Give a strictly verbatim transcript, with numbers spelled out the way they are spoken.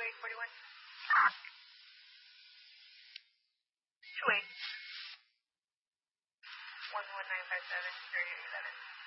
eight forty-one. two eight. one one nine five seven, thirty-eight eleven.